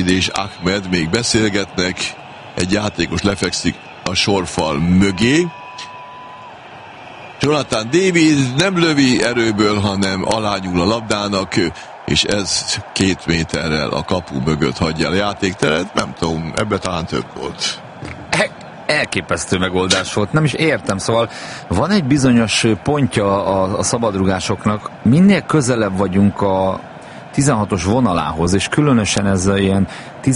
David és Ahmed még beszélgetnek, egy játékos lefekszik a sorfal mögé. Jonathan David nem lövi erőből, hanem alányul a labdának, és ez 2 méterrel a kapu mögött hagyja a játékteret. Nem tudom, ebbe talán több volt. Elképesztő megoldás volt, nem is értem, szóval van egy bizonyos pontja a szabadrugásoknak, minél közelebb vagyunk a 16-os vonalához, és különösen ez ilyen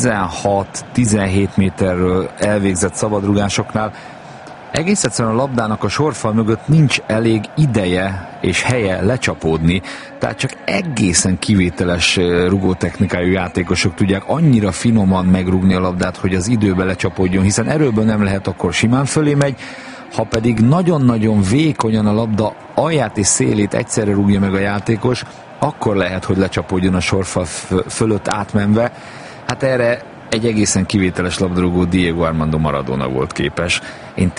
16-17 méterről elvégzett szabadrugásoknál egész egyszerűen a labdának a sorfal mögött nincs elég ideje és helye lecsapódni, tehát csak egészen kivételes rugótechnikájú játékosok tudják annyira finoman megrúgni a labdát, hogy az időbe lecsapódjon, hiszen erőből nem lehet, akkor simán fölé megy, ha pedig nagyon-nagyon vékonyan a labda alját és szélét egyszerre rúgja meg a játékos, akkor lehet, hogy lecsapódjon a sorfal fölött átmenve. Hát erre egy egészen kivételes labdarúgó Diego Armando Maradona volt képes. Én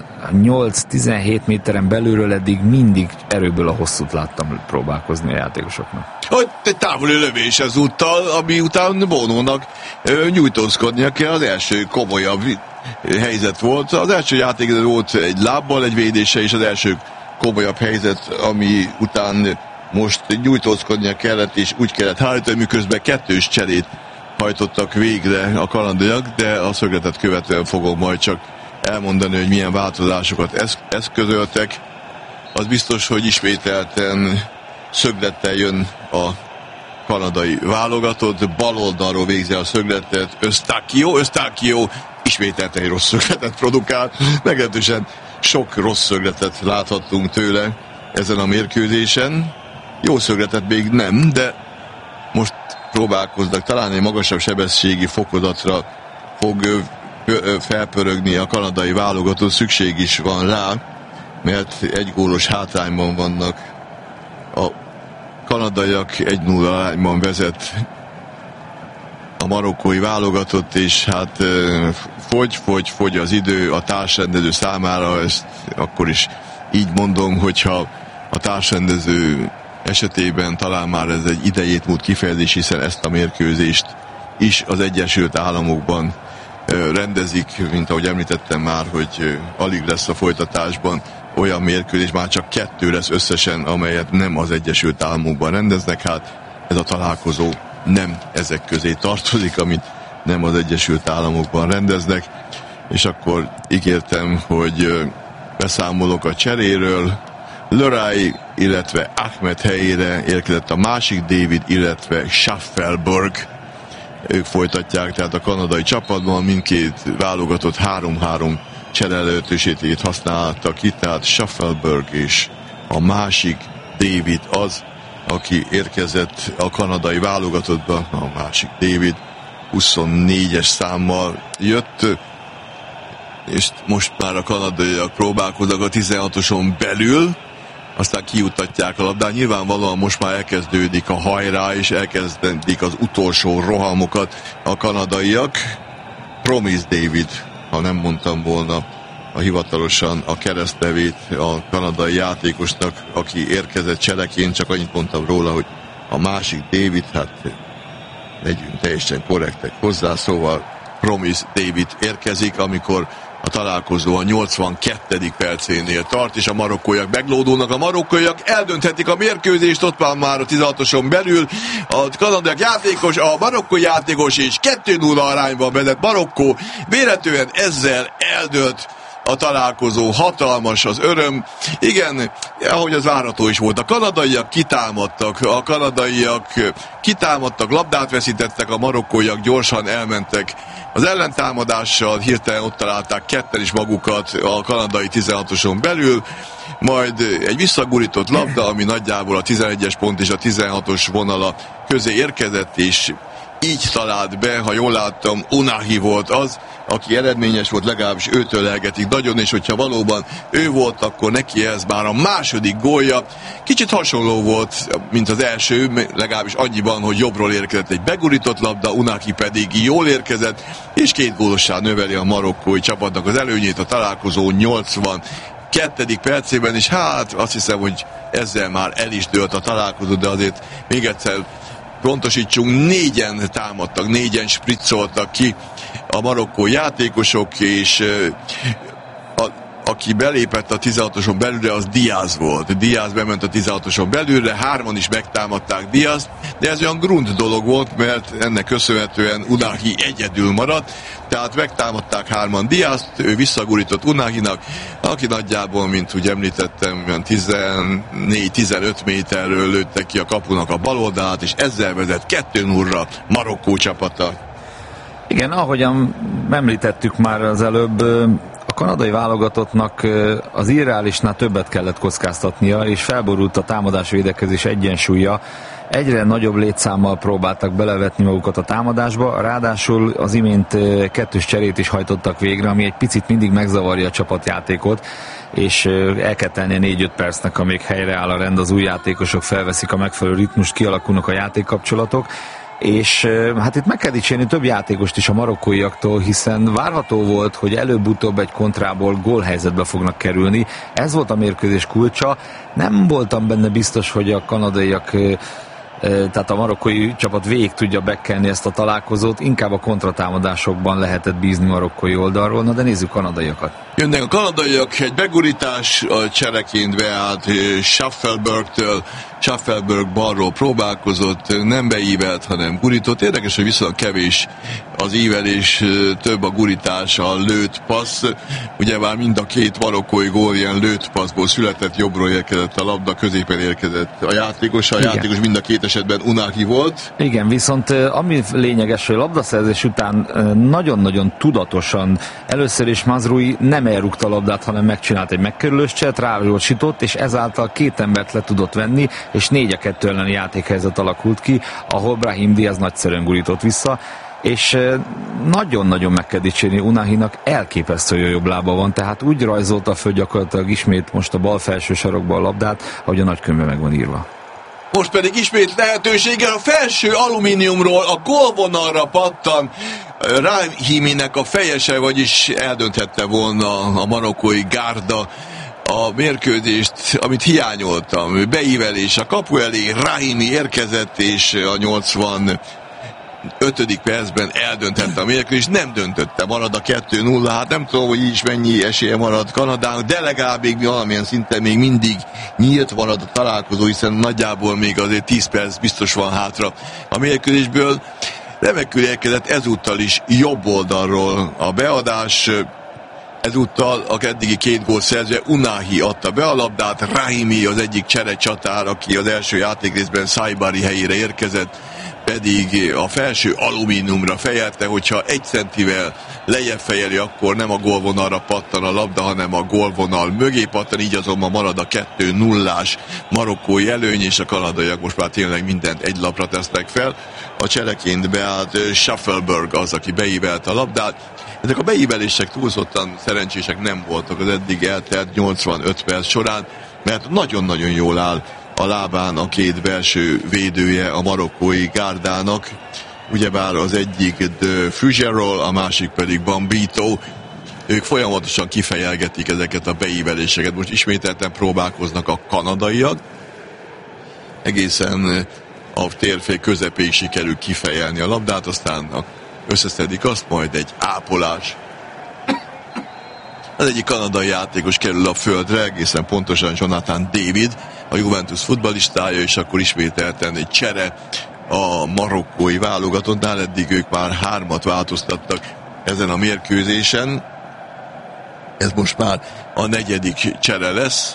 18-17 méteren belülről eddig mindig erőből a hosszút láttam próbálkozni a játékosoknak. Egy távoli lövés ezúttal, ami után Bonónak nyújtózkodnia kell, az első komolyabb helyzet volt. Az első játék volt egy lábbal egy védése, és az első komolyabb helyzet, ami után most nyújtózkodnia kellett, és úgy kellett hárítani, miközben 2 cserét hajtottak végre a kanadaiak, de a szögletet követően fogom majd csak elmondani, hogy milyen változásokat eszközöltek. Az biztos, hogy ismételten szöglettel jön a kanadai válogatott, bal oldalról végzi a szögletet Eustáquio ismételten egy rossz szögletet produkál, meglehetősen sok rossz szögletet láthattunk tőle ezen a mérkőzésen. Jó szögletet még nem, de most próbálkoznak, talán egy magasabb sebességi fokozatra fog felpörögni a kanadai válogatott, szükség is van rá, mert 1 gólos hátrányban vannak. A kanadaiak 1-0 arányban vezet a marokkói válogatott, és hát fogy az idő a társrendező számára, ezt akkor is így mondom, hogyha a társrendező esetében talán már ez egy idejét múlt kifejezés, hiszen ezt a mérkőzést is az Egyesült Államokban rendezik, mint ahogy említettem már, hogy alig lesz a folytatásban olyan mérkőzés, már csak 2 lesz összesen, amelyet nem az Egyesült Államokban rendeznek. Hát ez a találkozó nem ezek közé tartozik, amit nem az Egyesült Államokban rendeznek, és akkor ígértem, hogy beszámolok a cseréről. Leray, illetve Ahmed helyére érkezett a másik David, illetve Schaffelberg. Ők folytatják, tehát a kanadai csapatban mindkét válogatott 3-3 cserelőtösítét használtak ki, tehát Schaffelberg és a másik David az, aki érkezett a kanadai válogatottba, a másik David 24-es számmal jött, és most már a kanadaiak próbálkoznak a 16-oson belül, aztán kijutatják a labdát. Nyilvánvalóan most már elkezdődik a hajrá, és elkezdik az utolsó rohamokat a kanadaiak. Promise David, ha nem mondtam volna hivatalosan a keresztnevét a kanadai játékosnak, aki érkezett cseleként, csak annyit mondtam róla, hogy a másik David, hát legyünk teljesen korrektek hozzá, szóval Promise David érkezik, amikor a találkozó a 82. percénél tart, és a marokkóiak meglódulnak. A marokkóiak eldönthetik a mérkőzést, ott van már a 16-oson belül. A kanadaiak játékos, a marokkói játékos és 2-0 arányban vezet Marokkó. Véletlenül ezzel eldölt a találkozó, hatalmas az öröm. Igen, ahogy az várható is volt. A kanadaiak kitámadtak, labdát veszítettek, a marokkóiak gyorsan elmentek az ellentámadással, hirtelen ott találták ketten is magukat a kanadai 16-oson belül, majd egy visszagurított labda, ami nagyjából a 11-es pont és a 16-os vonala közé érkezett, és így talált be, ha jól láttam, Unahi volt az, aki eredményes volt, legalábbis őtől lehegetik nagyon, és hogyha valóban ő volt, akkor neki ez már a második gólja. Kicsit hasonló volt, mint az első, legalábbis annyiban, hogy jobbról érkezett egy begurított labda, Unahi pedig jól érkezett, és 2 gólossá növeli a marokkói csapatnak az előnyét a találkozó 82. percében, és hát azt hiszem, hogy ezzel már el is dőlt a találkozó, de azért még egyszer pontosítsunk, 4-en támadtak, 4-en spriccoltak ki a marokkói játékosok, és aki belépett a 16-oson belülre, az Diaz volt. Diaz bement a 16-oson belülre, 3-an is megtámadták Diazt, de ez olyan grund dolog volt, mert ennek köszönhetően Unahi egyedül maradt, tehát megtámadták 3-an Diazt, ő visszagurított Unahinak, aki nagyjából, mint úgy említettem, 14-15 méterről lőtte ki a kapunak a bal oldalát, és ezzel vezet 2-0-ra Marokkó csapata. Igen, ahogyan említettük már az előbb, a kanadai válogatottnak az irreálisnál többet kellett kockáztatnia, és felborult a támadás-védekezés egyensúlya. Egyre nagyobb létszámmal próbáltak belevetni magukat a támadásba, ráadásul az imént 2 cserét is hajtottak végre, ami egy picit mindig megzavarja a csapatjátékot, és el kell tennie 4-5 percnek, amíg helyreáll a rend, az új játékosok felveszik a megfelelő ritmust, kialakulnak a játékkapcsolatok. És hát itt meg kell dicsérni több játékost is a marokkóiaktól, hiszen várható volt, hogy előbb-utóbb egy kontrából gólhelyzetbe fognak kerülni. Ez volt a mérkőzés kulcsa. Nem voltam benne biztos, hogy a kanadaiak, tehát a marokkói csapat végig tudja bekkelni ezt a találkozót, inkább a kontratámadásokban lehetett bízni marokkói oldalról, na de nézzük kanadaiakat. Jönnek a kanadaiak, egy begurítás, a csereként beállt Schaffelbergtől. Schaffelberg balról próbálkozott, nem beívelt, hanem gurított. Érdekes, hogy viszonylag kevés az ívelés, több a gurítás, a lőtt passz. Ugye már mind a 2 marokkói gól ilyen lőtt passzból született, jobbról érkezett a labda, középen érkezett a játékos. A játékos mind a 2 esetben Unahi volt. Igen, viszont ami lényeges, hogy a labdaszerzés után nagyon-nagyon tudatosan először is Mazrui nem elrúgta a labdát, hanem megcsinált egy megkerülős cselt, rázsorsított, és ezáltal 2 embert le tudott venni, és 4-2 elleni játékhelyzet alakult ki, ahol Brahim Diaz nagyszerűen gurított vissza, és nagyon-nagyon meg kell dicsérni Unahinak, elképesztő jobb lába van, tehát úgy rajzolta föl gyakorlatilag ismét most a bal felső sarokba a labdát, ahogy a nagykönyvben meg van írva. Most pedig ismét lehetőséggel a felső alumíniumról a gólvonalra pattan Rahiminek a fejese, vagyis eldönthette volna a marokkói gárda a mérkőzést, amit hiányoltam. Beívelés a kapu elé, Rahimi érkezett, és a 85. percben eldönthette a mérkőzést, nem döntötte, marad a 2-0, hát nem tudom, hogy így is mennyi esélye marad Kanadának, de legalább még valamilyen szinten még mindig nyílt marad a találkozó, hiszen nagyjából még azért 10 perc biztos van hátra a mérkőzésből. Remekül érkezett ezúttal is jobb oldalról a beadás, ezúttal a eddigi 2 gól szerző Unahi adta be a labdát, Rahimi az egyik cserecsatár, aki az első játékrészben Saibari helyére érkezett, pedig a felső alumíniumra fejelte, hogyha 1 centivel lejjebb fejeli, akkor nem a gólvonalra pattan a labda, hanem a gólvonal mögé pattan, így azonban marad a 2-0-ás marokkói előny, és a kanadaiak most már tényleg mindent egy lapra tesznek fel. A csereként beállt Schaffelberg az, aki beívelt a labdát. Ezek a beívelések túlzottan szerencsések nem voltak az eddig eltelt 85 perc során, mert nagyon-nagyon jól áll a lábán a 2 belső védője a marokkói gárdának. Ugyebár az egyik de Fugerol, a másik pedig Bambito. Ők folyamatosan kifejelgetik ezeket a beíveléseket. Most ismételten próbálkoznak a kanadaiak. Egészen a térfél közepéig sikerül kifejelni a labdát, aztán összeszedik azt, majd egy ápolás. Az egyik kanadai játékos kerül a földre, egészen pontosan Jonathan David, a Juventus futballistája, és akkor ismételten egy csere a marokkói válogatottnál, eddig ők már 3-at változtattak ezen a mérkőzésen. Ez most már a 4. csere lesz.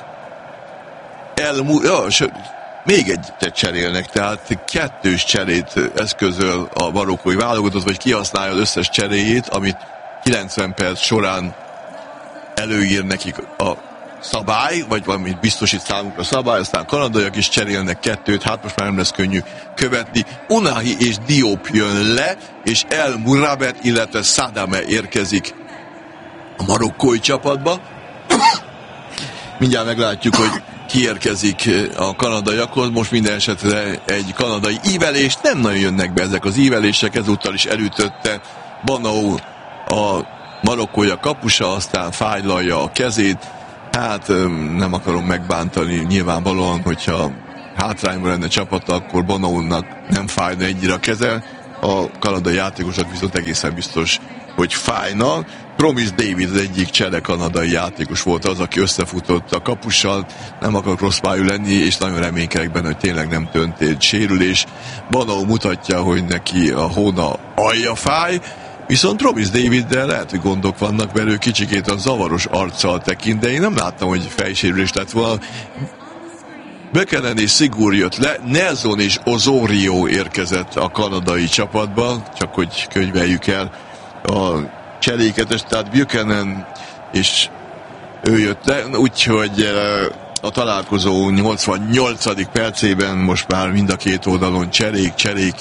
Még egyet cserélnek, tehát 2 cserét eszközöl a marokkói válogatott, vagy kihasználja az összes cseréjét, amit 90 perc során előír nekik a szabály, vagy valamit biztosít számukra a szabály, aztán kanadaiak is cserélnek 2, hát most már nem lesz könnyű követni. Unahi és Diop jön le, és El Murabet, illetve Sadame érkezik a marokkói csapatba. Mindjárt meglátjuk, hogy kiérkezik a kanadaiakhoz. Most minden esetre egy kanadai ívelés, nem nagyon jönnek be ezek az ívelések, ezúttal is elütötte Banau a marokkói a kapusa, aztán fájlalja a kezét. Hát nem akarom megbántani nyilvánvalóan, hogyha hátrányban lenne csapata, akkor Bonoúnak nem fájna egyre a keze, a kanadai játékosok viszont egészen biztos, hogy fájna. Promise David az egyik csere kanadai játékos volt az, aki összefutott a kapussal, nem akar rossz pályú lenni, és nagyon reménykedek benne, hogy tényleg nem történt sérülés. Bonoú mutatja, hogy neki a hóna alja fáj, viszont Promise Daviddel lehet, hogy gondok vannak, mert ő kicsikét a zavaros arccal tekint, de én nem láttam, hogy fejsérülés lett volna. Buchanan és Sigur jött le, Nelson és Osorio érkezett a kanadai csapatba, csak hogy könyveljük el a cseréket, tehát Buchanan és ő jött le, úgyhogy a találkozó 88. percében most már mind a két oldalon cserék,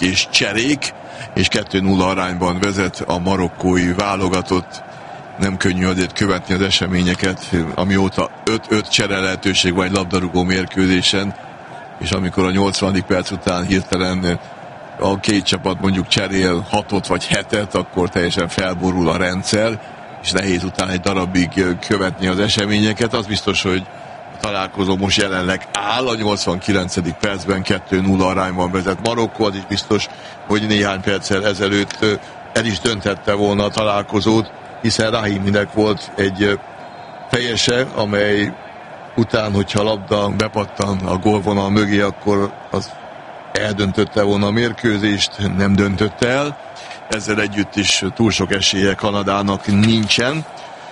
és 2-0 arányban vezet a marokkói válogatott. Nem könnyű azért követni az eseményeket, amióta 5-5 csere lehetőség van egy labdarúgó mérkőzésen, és amikor a 80. perc után hirtelen a két csapat mondjuk cserél 6-ot vagy 7-et, akkor teljesen felborul a rendszer, és nehéz utána egy darabig követni az eseményeket. Az biztos, hogy a találkozó most jelenleg áll, a 89. percben 2-0 arányban vezet Marokkó, az is biztos, hogy néhány perccel ezelőtt el is dönthette volna a találkozót, hiszen Rahiminek volt egy fejese, amely után, hogyha a labda bepattan a gólvonal mögé, akkor az eldöntötte volna a mérkőzést, nem döntötte el. Ezzel együtt is túl sok esélye Kanadának nincsen.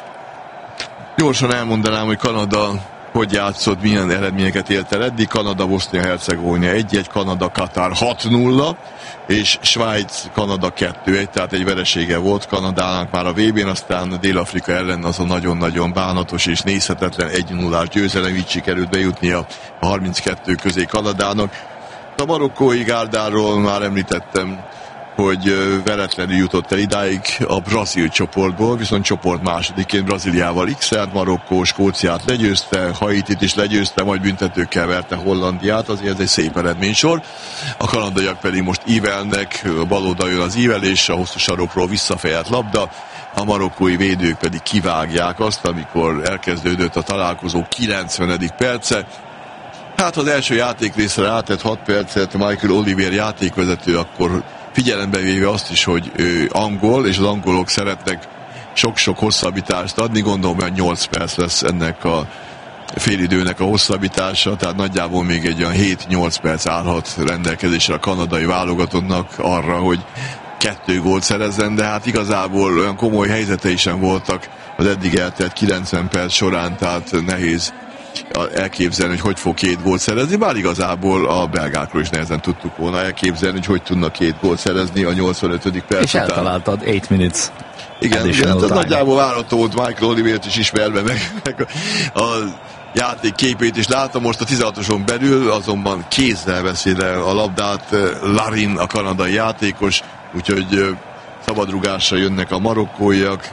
Gyorsan elmondanám, hogy Kanada hogy játszott, milyen eredményeket ért el eddig. Kanada, Bosznia-Hercegovina 1-1, Kanada, Katar 6-0, és Svájc, Kanada 2-1, tehát egy veresége volt Kanadának már a VB-n, aztán Dél-Afrika ellen azon nagyon-nagyon bánatos és nézhetetlen 1-0-ás győzelem, így sikerült bejutnia a 32 közé Kanadának. A marokkói gárdáról már említettem, hogy veretlenül jutott el idáig a brazil csoportból, viszont csoport másodiként Brazíliával x-elt, Marokkó Skóciát legyőzte, Haitit is legyőzte, majd büntetőkkel verte Hollandiát, azért ez egy szép eredménysor. A kanadaiak pedig most ívelnek, bal oldalon jön az ívelés, a hosszú sarokról visszafejelt labda, a marokkói védők pedig kivágják azt, amikor elkezdődött a találkozó 90. perce. Hát az első játékrészre átett 6 percet Michael Oliver játékvezető, akkor figyelembe véve azt is, hogy ő angol, és az angolok szeretnek sok-sok hosszabbítást adni, gondolom, hogy 8 perc lesz ennek a félidőnek a hosszabbítása, tehát nagyjából még egy olyan 7-8 perc állhat rendelkezésre a kanadai válogatottnak arra, hogy 2 gólt szerezzen, de hát igazából olyan komoly helyzetei sem voltak az eddig eltelt 90 perc során, tehát nehéz elképzelni, hogy fog 2 gólt szerezni, bár igazából a belgákról is nehezen tudtuk volna elképzelni, hogy tudnak 2 gólt szerezni a 85. perc és után. És eltaláltad 8 minutes. Igen, ez nagyjából várható volt, Michael Olivert is ismerve meg a játék képét is látom, most a 16-oson belül azonban kézzel veszi le a labdát Larin, a kanadai játékos, úgyhogy szabadrugásra jönnek a marokkóiak,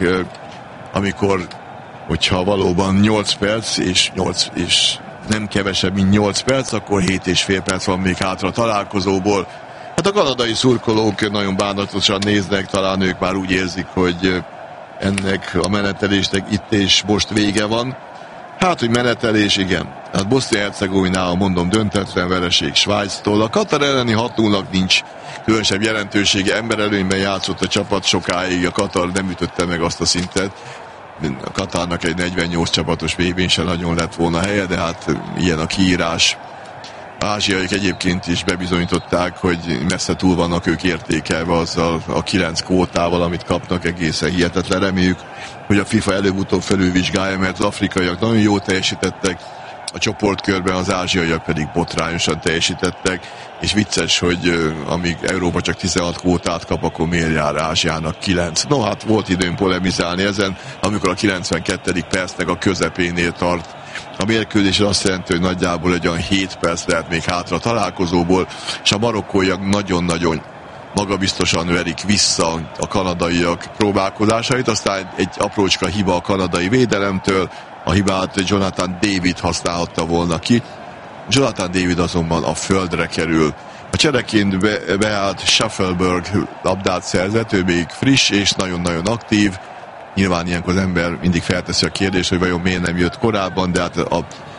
amikor hogyha valóban 8 perc, és nem kevesebb, mint 8 perc, akkor 7,5 perc van még hátra a találkozóból. Hát a kanadai szurkolók nagyon bánatosan néznek, talán ők már úgy érzik, hogy ennek a menetelésnek itt és most vége van. Hát, hogy menetelés, igen. Hát Bosznia-Hercegovinával mondom döntetlen vereség Svájctól. A Katar elleni 6-0-nak nincs különösebb jelentősége. Emberelőnyben játszott a csapat sokáig, a Katar nem ütötte meg azt a szintet. A Katarnak egy 48 csapatos VB-n sem nagyon lett volna helye, de hát ilyen a kiírás. Ázsiaiak egyébként is bebizonyították, hogy messze túl vannak ők értékelve azzal a 9 kvótával, amit kapnak, egészen hihetetlen. Reméljük, hogy a FIFA előbb-utóbb felülvizsgálja, mert az afrikaiak nagyon jól teljesítettek, a csoportkörben az ázsiaiak pedig botrányosan teljesítettek, és vicces, hogy amíg Európa csak 16 kvótát kap, akkor miért jár Ázsiának 9. No hát volt időn polemizálni ezen, amikor a 92. percnek a közepénél tart a mérkőzés, azt jelenti, hogy nagyjából egy olyan 7 perc lehet még hátra a találkozóból, és a marokkóiak nagyon-nagyon magabiztosan verik vissza a kanadaiak próbálkozásait, aztán egy aprócska hiba a kanadai védelemtől, a hibát Jonathan David használhatta volna ki. Jonathan David azonban a földre kerül. A csereként beállt Schaffelberg labdát szerzett, ő még friss és nagyon-nagyon aktív. Nyilván ilyenkor az ember mindig felteszi a kérdést, hogy vajon miért nem jött korábban, de hát az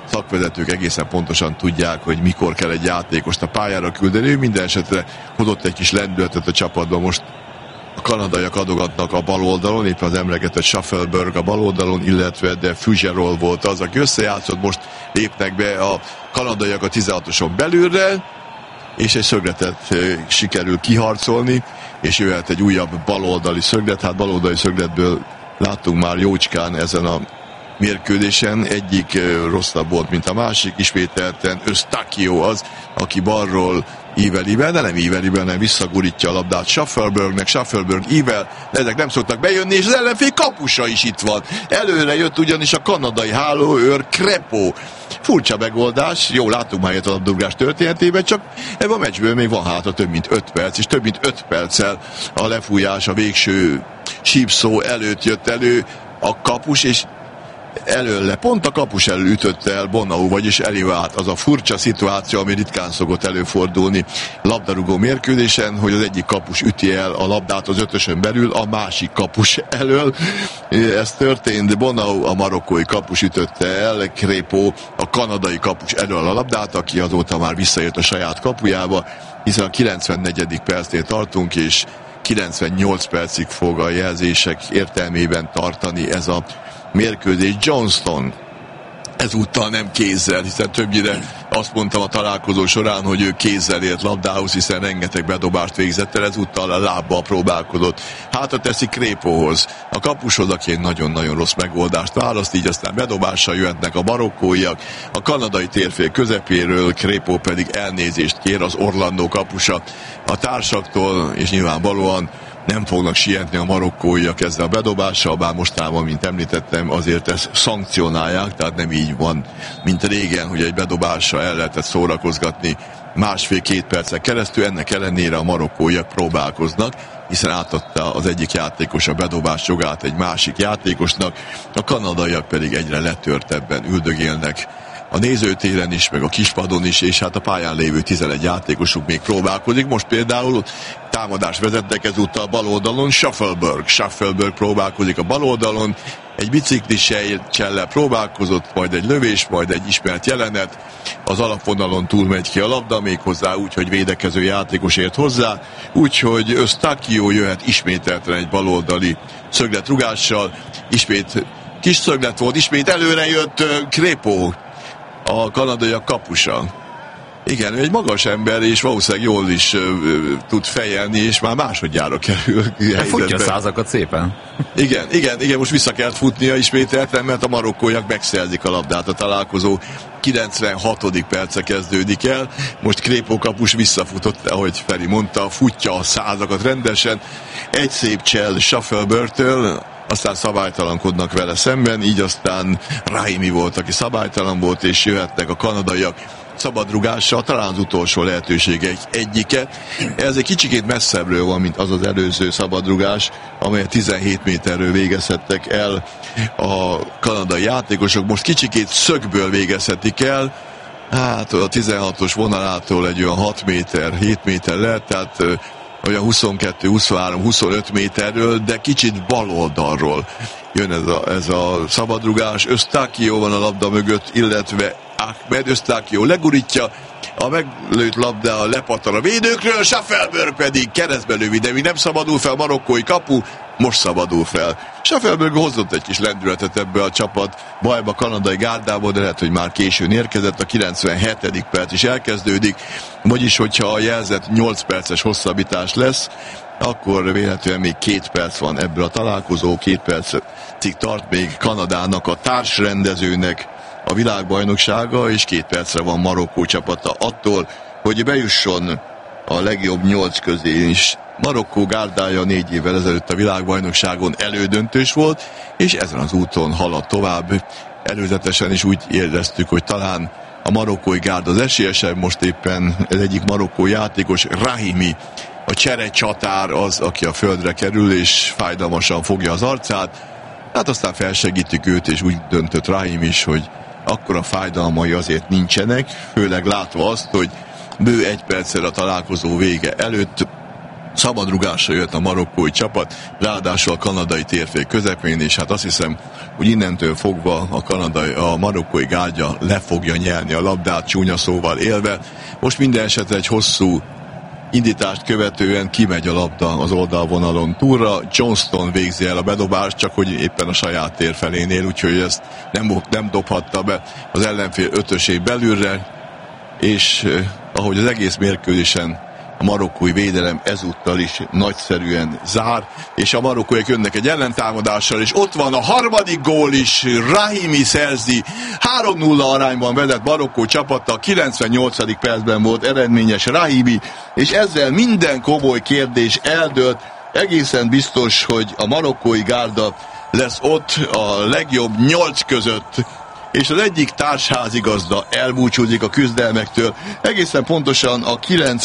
szakvezetők egészen pontosan tudják, hogy mikor kell egy játékost a pályára küldeni. Ő minden esetre hozott egy kis lendületet a csapatban. Most a kanadaiak adogatnak a bal oldalon, éppen az emlegetett Shuffleberg a bal oldalon, illetve de Fugerol volt az, aki összejátszott. Most lépnek be a kanadaiak a 16-oson belülre, és egy szögletet sikerül kiharcolni, és jöhet egy újabb baloldali szöglet. Hát baloldali szögletből láttunk már jócskán ezen a mérkőzésen, egyik rosszabb volt, mint a másik, ismételten Eustaquio az, aki balról ívelivel, de nem ívelivel, hanem visszagurítja a labdát Shufflebergnek, Shuffleberg ível, de ezek nem szoktak bejönni, és az ellenfél kapusa is itt van. Előre jött ugyanis a kanadai hálóőr Crépeau. Furcsa megoldás, jó, láttuk már a labdarúgás történetében, csak ebben a meccsből még van hátra több mint 5 perc, és több mint 5 perccel a lefújás, a végső sípszó előtt jött elő a kapus, és előle, pont a kapus elől ütötte el Bonau, vagyis elévált az a furcsa szituáció, ami ritkán szokott előfordulni labdarúgó mérkőzésen, hogy az egyik kapus üti el a labdát az ötösön belül a másik kapus elől. Ez történt, Bonau, a marokkói kapus ütötte el, Crépeau, a kanadai kapus elől a labdát, aki azóta már visszajött a saját kapujába, hiszen a 94. percnél tartunk, és 98 percig fog a jelzések értelmében tartani ez a mérkőzés. Johnston ezúttal nem kézzel, hiszen többnyire azt mondtam a találkozó során, hogy ő kézzel ért labdához, hiszen rengeteg bedobást végzett el, ezúttal a lábbal próbálkozott. Hátra teszi Crépeauhoz, a kapushoz, aki egy nagyon-nagyon rossz megoldást választ, így aztán bedobással jöhetnek a marokkóiak. A kanadai térfél közepéről, Crépeau pedig elnézést kér, az Orlando kapusa a társaktól, és nyilvánvalóan nem fognak sietni a marokkóiak ezzel a bedobással, bár mostában, mint említettem, azért ezt szankcionálják, tehát nem így van, mint régen, hogy egy bedobással el lehetett szórakozgatni másfél-két percen keresztül, ennek ellenére a marokkóiak próbálkoznak, hiszen átadta az egyik játékos a bedobás jogát egy másik játékosnak, a kanadaiak pedig egyre letörtebben üldögélnek a nézőtéren is, meg a kispadon is, és hát a pályán lévő 11 játékosuk még próbálkozik. Most például támadás vezetnek ezúttal bal oldalon Shuffleberg próbálkozik a bal oldalon, egy biciklisejjel próbálkozott, majd egy lövés, majd egy ismert jelenet, az alapvonalon túl megy ki a labda, méghozzá úgy, hogy védekező játékos ért hozzá, úgyhogy Eustaquio jöhet ismételten egy baloldali szögletrugással, ismét kis szöglet volt, ismét előre jött Crépeau, a kanadaiak kapusa. Igen, ő egy magas ember, és valószínűleg jól is tud fejelni, és már másodjára kerül helyzetbe. Futja a százakat szépen. Igen, most vissza kellett futnia ismételten, mert a marokkóiak megszerzik a labdát. A találkozó 96. perce kezdődik el. Most Crépeau kapus visszafutott, ahogy Feri mondta, futja a százakat rendesen. Egy szép csel Shufflebergtől, aztán szabálytalankodnak vele szemben, így aztán Rahimi volt, aki szabálytalan volt, és jöhetnek a kanadaiak szabadrugással, talán az utolsó lehetőség egyike. Ez egy kicsikét messzebbről van, mint az az előző szabadrugás, amelyet 17 méterről végezhettek el a kanadai játékosok. Most kicsikét szögből végezhetik el, hát a 16-os vonalától egy olyan 6 méter, 7 méter lehet, tehát olyan 22, 23, 25 méterről, de kicsit bal oldalról jön ez a szabadrugás. Eustaquio van a labda mögött, illetve Ahmed. Eustaquio legurítja, a meglőtt labda lepattan a védőkről, Shuffleberg pedig keresztbe lövi, de még nem szabadul fel a marokkói kapu, most szabadul fel. Shuffleberg hozott egy kis lendületet ebbe a csapat bajba kanadai gárdából, de lehet, hogy már későn érkezett, a 97. perc is elkezdődik, vagyis hogyha a jelzett 8 perces hosszabbítás lesz, akkor véletlenül még 2 perc van ebből a találkozó, 2 percig tart még Kanadának, a társrendezőnek a világbajnoksága, és 2 percre van Marokkó csapata attól, hogy bejusson a legjobb 8 közé is. Marokkó gárdája 4 évvel ezelőtt a világbajnokságon elődöntős volt, és ezen az úton halad tovább. Előzetesen is úgy éreztük, hogy talán a marokkói gárda az esélyesebb, most éppen az egyik marokkói játékos, Rahimi, a cserecsatár az, aki a földre kerül, és fájdalmasan fogja az arcát. Hát aztán felsegítjük őt, és úgy döntött Rahim is, hogy akkora fájdalmai azért nincsenek, főleg látva azt, hogy bő 1 perccel a találkozó vége előtt szabadrugásra jött a marokkói csapat, ráadásul a kanadai térfél közepén, és hát azt hiszem, hogy innentől fogva a marokkói gárdja le fogja nyelni a labdát, csúnya szóval élve. Most minden esetre egy hosszú indítást követően kimegy a labda az oldalvonalon túlra, Johnston végzi el a bedobást, csak hogy éppen a saját tér felénél, úgyhogy ezt nem dobhatta be az ellenfél ötösé belülre, és ahogy az egész mérkőzésen a marokkói védelem ezúttal is nagyszerűen zár, és a marokkóiak jönnek egy ellentámadással, és ott van a harmadik gól is, Rahimi szerzi, 3-0 arányban vezet Marokkó csapata, 98. percben volt eredményes Rahimi, és ezzel minden komoly kérdés eldőlt, egészen biztos, hogy a marokkói gárda lesz ott a legjobb 8 között, és az egyik társházigazda elbúcsúzik a küzdelmektől. Egészen pontosan a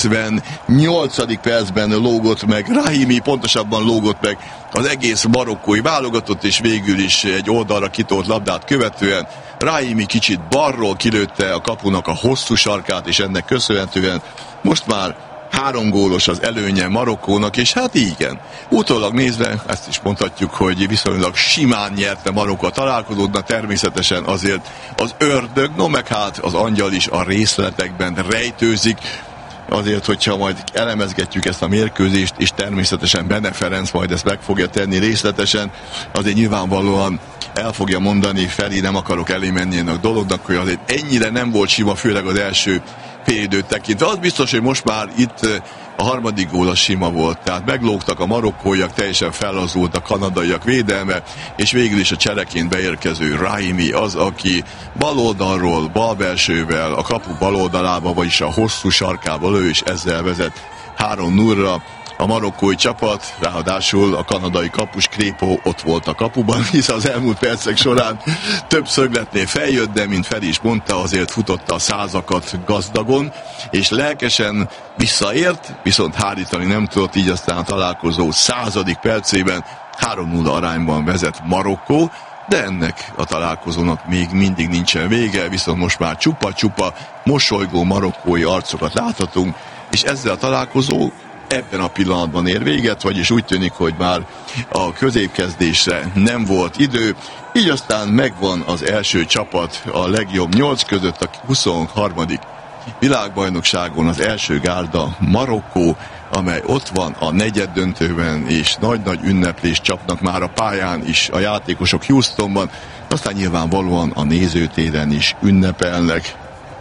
98. percben lógott meg Rahimi, pontosabban lógott meg az egész marokkói válogatott, és végül is egy oldalra kitolt labdát követően Rahimi kicsit balról kilőtte a kapunak a hosszú sarkát, és ennek köszönhetően most már 3 gólos az előnye Marokkónak, és hát igen, utólag nézve ezt is mondhatjuk, hogy viszonylag simán nyerte Marokkó a találkozót, természetesen azért az ördög, meg hát az angyal is a részletekben rejtőzik, azért, hogyha majd elemezgetjük ezt a mérkőzést, és természetesen Bene Ferenc majd ezt meg fogja tenni részletesen, azért nyilvánvalóan el fogja mondani, Feri, nem akarok elé menni ennek a dolognak, hogy azért ennyire nem volt sima, főleg az első félidőt tekintve. Az biztos, hogy most már itt a harmadik gól a sima volt, tehát meglógtak a marokkóiak, teljesen fellazult a kanadaiak védelme, és végül is a csereként beérkező Rahimi az, aki baloldalról, balbelsővel, a kapu baloldalába, vagyis a hosszú sarkába lő, és ezzel vezet 3-0-ra a marokkói csapat, ráadásul a kanadai kapus Crépeau ott volt a kapuban, hisz az elmúlt percek során több szögletnél feljött, de mint Feri is mondta, azért futotta a százakat gazdagon, és lelkesen visszaért, viszont hárítani nem tudott, így aztán a találkozó 100. percében 3-0 arányban vezet Marokkó, de ennek a találkozónak még mindig nincsen vége, viszont most már csupa-csupa mosolygó marokkói arcokat láthatunk, és ezzel a találkozó ebben a pillanatban ér véget, vagyis úgy tűnik, hogy már a középkezdésre nem volt idő, így aztán megvan az első csapat a legjobb 8 között, a 23. világbajnokságon az első gárda Marokkó, amely ott van a negyeddöntőben, és nagy-nagy ünneplést csapnak már a pályán is a játékosok Houstonban, aztán nyilvánvalóan a nézőtéren is ünnepelnek.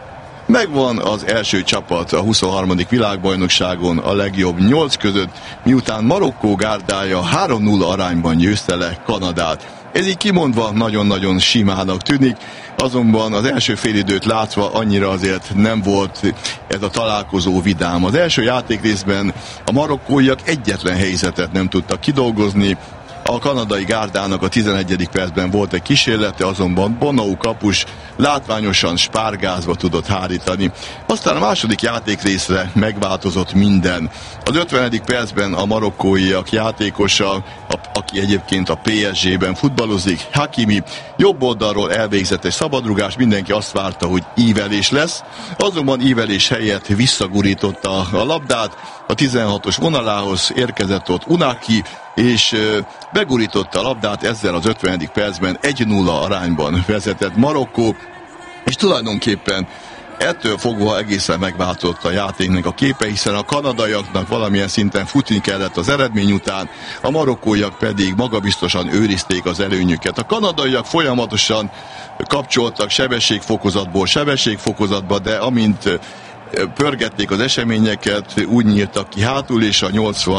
Megvan az első csapat a 23. világbajnokságon a legjobb 8 között, miután Marokkó gárdája 3-0 arányban győzte le Kanadát. Ez így kimondva nagyon-nagyon simának tűnik, azonban az első félidőt látva annyira azért nem volt ez a találkozó vidám. Az első játékrészben a marokkóiak egyetlen helyzetet nem tudtak kidolgozni, a kanadai gárdának a 11. percben volt egy kísérlete, azonban Bonou kapus látványosan spárgázva tudott hárítani. Aztán a második játékrészre megváltozott minden. Az 50. percben a marokkóiak játékosa, aki egyébként a PSG-ben futballozik, Hakimi, jobb oldalról elvégzett egy szabadrugást, mindenki azt várta, hogy ívelés lesz, azonban ívelés helyett visszagurította a labdát, a 16-os vonalához érkezett ott Unaki, és begurította a labdát, ezzel az 50. percben 1-0 arányban vezetett Marokkó, és tulajdonképpen ettől fogva egészen megváltozott a játéknak a képe, hiszen a kanadaiaknak valamilyen szinten futni kellett az eredmény után, a marokkóiak pedig magabiztosan őrizték az előnyüket. A kanadaiak folyamatosan kapcsoltak sebességfokozatból sebességfokozatba, de amint pörgették az eseményeket, úgy nyíltak ki hátul, és a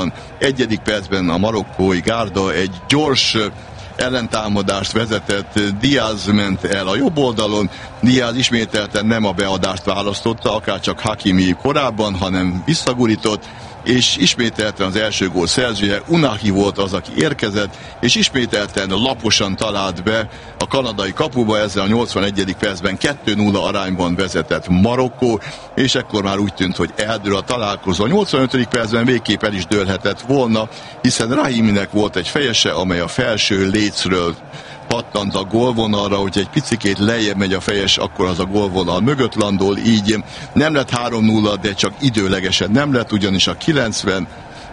81. percben a marokkói gárda egy gyors ellentámadást vezetett, Diaz ment el a jobb oldalon, Diaz ismételten nem a beadást választotta, akárcsak Hakimi korábban, hanem visszagurított, és ismételten az első gól szerzője Unahi volt az, aki érkezett, és ismételten laposan talált be a kanadai kapuba, ezzel a 81. percben 2-0 arányban vezetett Marokkó, és ekkor már úgy tűnt, hogy eldől a találkozó. A 85. percben végképp el is dőlhetett volna, hiszen Rahiminek volt egy fejese, amely a felső lécről pattant a gólvonalra, hogy egy picikét lejjebb megy a fejes, akkor az a gólvonal mögött landol, így nem lett 3-0, de csak időlegesen nem lett, ugyanis a 90.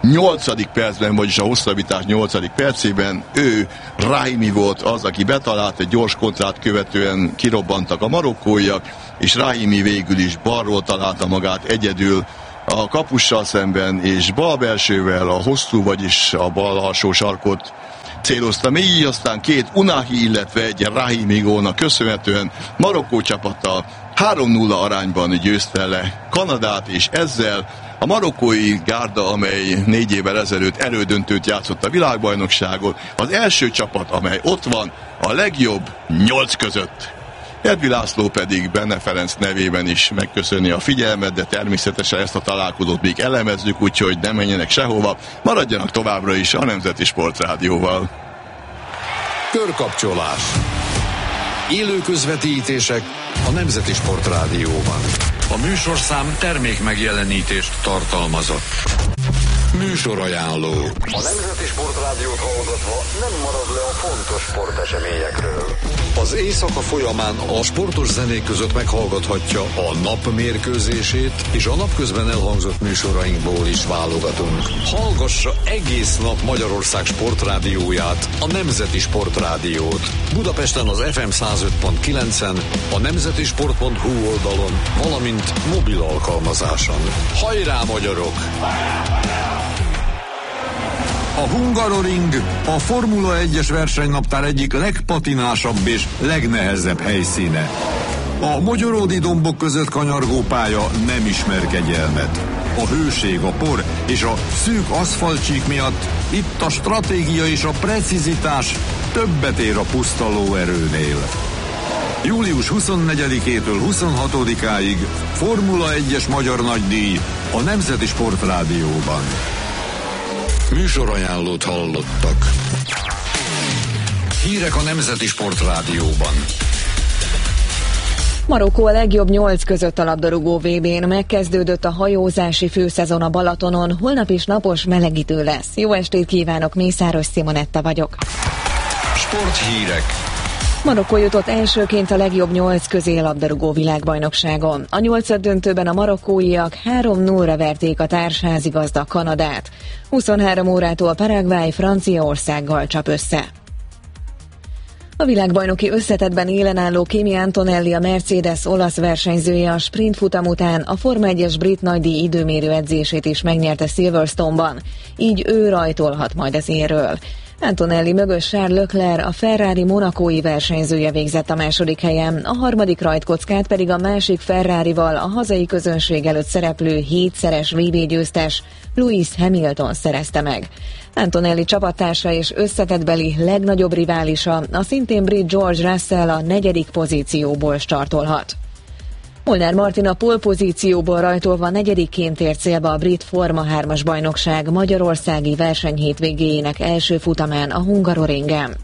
8. percben, vagyis a hosszabbítás 8. percében Rahimi volt az, aki betalált, egy gyors kontrát követően kirobbantak a marokkóiak, és Rahimi végül is balról találta magát egyedül a kapussal szemben, és bal belsővel a hosszú, vagyis a bal alsó sarkot célozta még, így aztán 2 Unahi, illetve egy Rahimi gólnak köszönhetően Marokkó csapata 3-0 arányban győzte le Kanadát, és ezzel a marokkói gárda, amely 4 évvel ezelőtt elődöntőt játszott a világbajnokságon, az első csapat, amely ott van a legjobb 8 között. Edvi László pedig Benne Ferenc nevében is megköszöni a figyelmet, de természetesen ezt a találkozót még elemezzük, úgyhogy ne menjenek sehova, maradjanak továbbra is a Nemzeti Sportrádióval. Körkapcsolás. Élő közvetítések a Nemzeti Sportrádióban. A műsorszám termék megjelenítést tartalmazott. Műsorajánló. A Nemzeti Sportrádiót hallgatva nem marad le a fontos sporteseményekről. Az éjszaka folyamán a sportos zenék között meghallgathatja a nap mérkőzését, és a napközben elhangzott műsorainkból is válogatunk. Hallgassa egész nap Magyarország sportrádióját, a Nemzeti Sportrádiót. Budapesten az FM 105.9-en, a nemzetisport.hu oldalon, valamint mobil alkalmazáson. Hajrá, magyarok! A Hungaroring a Formula 1-es versenynaptár egyik legpatinásabb és legnehezebb helyszíne. A mogyoródi dombok között kanyargó pálya nem ismer kegyelmet. A hőség, a por és a szűk aszfaltcsík miatt itt a stratégia és a precizitás többet ér a puszta lóerőnél. Július 24-től 26-áig Formula 1-es magyar nagydíj a Nemzeti Sportrádióban. Műsorajánlót hallottak. Hírek a Nemzeti Sportrádióban. Marokkó a legjobb 8 között a labdarúgó VB-n. Megkezdődött a hajózási főszezon a Balatonon. Holnap is napos, melegítő lesz. Jó estét kívánok, Mészáros Simonetta vagyok. Sporthírek. Marokkó jutott elsőként a legjobb 8 közé labdarúgó világbajnokságon. A 8. döntőben a marokkóiak 3-0-ra verték a társházigazda Kanadát. 23 órától Paraguay Franciaországgal csap össze. A világbajnoki összetettben élen álló Kimi Antonelli, a Mercedes olasz versenyzője a sprint futam után a Forma 1-es brit nagydíj időmérő edzését is megnyerte Silverstone-ban. Így ő rajtolhat majd az érről. Antonelli mögött Charles Leclerc, a Ferrari monakói versenyzője végzett a második helyen, a harmadik rajtkockát pedig a másik Ferrarival a hazai közönség előtt szereplő 7-szeres VB győztes Lewis Hamilton szerezte meg. Antonelli csapattársa és összetettbeli legnagyobb riválisa, a szintén brit George Russell a 4. pozícióból startolhat. Molnár Martin a pole pozícióból rajtolva 4-ként ért célba a brit Forma 3-as bajnokság magyarországi versenyhétvégéjének első futamán a Hungaroringen.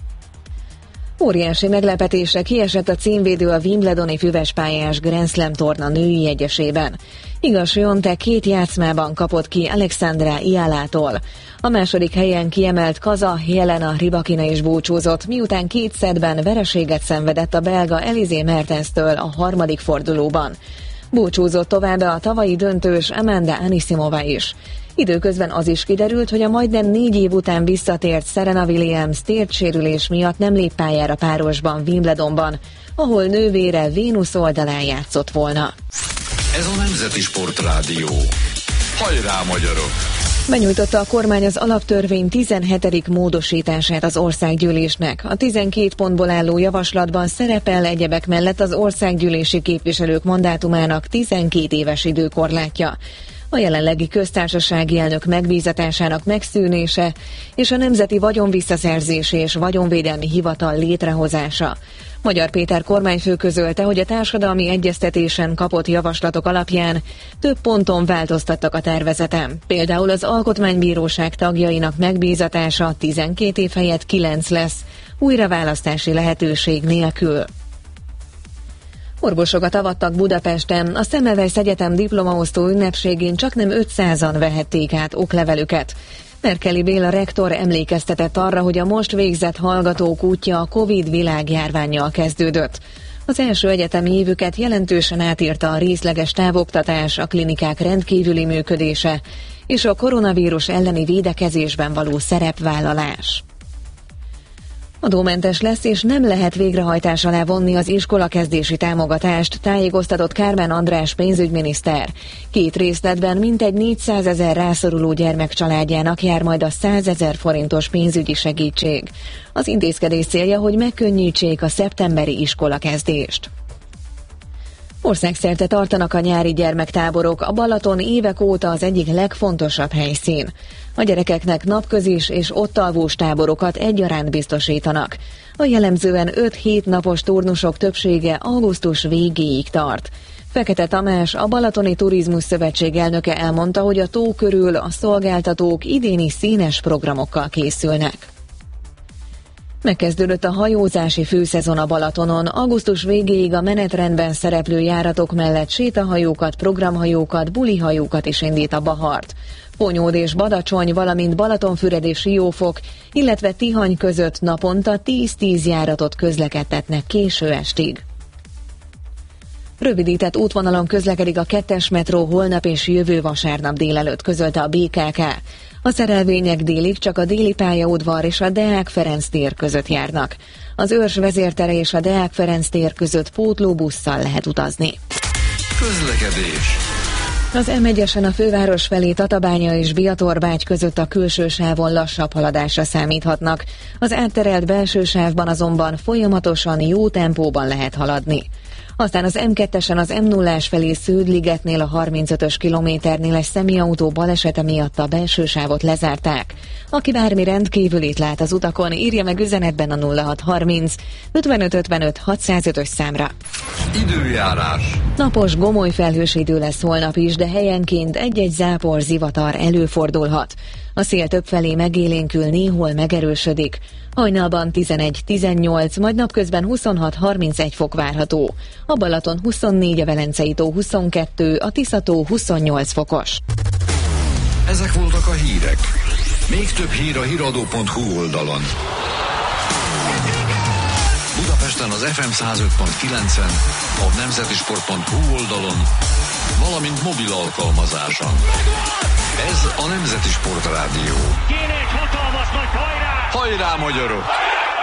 Óriási meglepetése kiesett a címvédő a Wimbledoni füvespályás Grand Slam torna női egyesében. Iga Swiatek 2 játszmában kapott ki Alexandra Ialától. A második helyen kiemelt kaza Jelena Rybakina is búcsúzott, miután 2 szettben vereséget szenvedett a belga Elizé Mertenstől a harmadik fordulóban. Búcsúzott továbbá a tavalyi döntős Amanda Anisimova is. Időközben az is kiderült, hogy a majdnem 4 év után visszatért Serena Williams térdsérülés miatt nem lép pályára párosban Wimbledonban, ahol nővére Vénusz oldalán játszott volna. Ez a Nemzeti Sportrádió. Hajrá, magyarok! Benyújtotta a kormány az alaptörvény 17. módosítását az országgyűlésnek. A 12 pontból álló javaslatban szerepel egyebek mellett az országgyűlési képviselők mandátumának 12 éves időkorlátja, a jelenlegi köztársasági elnök megbízatásának megszűnése és a Nemzeti Vagyonvisszaszerzési és Vagyonvédelmi Hivatal létrehozása. Magyar Péter kormányfő közölte, hogy a társadalmi egyeztetésen kapott javaslatok alapján több ponton változtattak a tervezeten. Például az Alkotmánybíróság tagjainak megbízatása 12 év helyett 9 lesz, újraválasztási lehetőség nélkül. Orvosokat avattak Budapesten, a Semmelweis Egyetem diplomaosztó ünnepségén csaknem 500-an vehették át oklevelüket. Merkeli Béla rektor emlékeztetett arra, hogy a most végzett hallgatók útja a Covid világjárvánnyal kezdődött. Az első egyetemi évüket jelentősen átírta a részleges távoktatás, a klinikák rendkívüli működése és a koronavírus elleni védekezésben való szerepvállalás. Adómentes lesz, és nem lehet végrehajtás alá vonni az iskolakezdési támogatást, tájékoztatott Kármán András pénzügyminiszter. 2 részletben mintegy 400 000 rászoruló gyermek családjának jár majd a 100 000 forintos pénzügyi segítség. Az intézkedés célja, hogy megkönnyítsék a szeptemberi iskolakezdést. Országszerte tartanak a nyári gyermektáborok, a Balaton évek óta az egyik legfontosabb helyszín. A gyerekeknek napközis és ott alvós táborokat egyaránt biztosítanak. A jellemzően 5-7 napos turnusok többsége augusztus végéig tart. Fekete Tamás, a Balatoni Turizmus Szövetség elnöke elmondta, hogy a tó körül a szolgáltatók idéni színes programokkal készülnek. Megkezdődött a hajózási főszezon a Balatonon. Augusztus végéig a menetrendben szereplő járatok mellett sétahajókat, programhajókat, bulihajókat is indít a Bahart. Ponyód és Badacsony, valamint Balatonfüred és Siófok, illetve Tihany között naponta 10-10 járatot közlekedtetnek késő estig. Rövidített útvonalon közlekedik a 2-es metró holnap és jövő vasárnap délelőtt, közölte a BKK. A szerelvények délig csak a déli pályaudvar és a Deák Ferenc tér között járnak. Az Őrs vezértere és a Deák Ferenc tér között pótlóbusszal lehet utazni. Közlekedés. Az M1-esen a főváros felé Tatabánya és Biatorbágy között a külső sávon lassabb haladásra számíthatnak. Az átterelt belső sávban azonban folyamatosan jó tempóban lehet haladni. Aztán az M2-esen az M0-ás felé Sződ-ligetnél a 35-ös kilométernél egy személyautó balesete miatt a belső sávot lezárták. Aki bármi rendkívülit lát az utakon, írja meg üzenetben a 0630 55 55 605-ös számra. Időjárás. Napos, gomoly felhős idő lesz holnap is, de helyenként egy-egy zápor, zivatar előfordulhat. A szél többfelé megélénkül, néhol megerősödik. Hajnalban 11-18, majd napközben 26-31 fok várható. A Balaton 24, a Velencei tó 22, a Tisza-tó 28 fokos. Ezek voltak a hírek. Még több hír a hiradó.hu oldalon. Budapesten az FM 105.9-en, a nemzetisport.hu oldalon, valamint mobil alkalmazáson. Ez a Nemzeti Sport Rádió. Kéne egy hatalmas nagy hajrá! Hajrá, magyarok!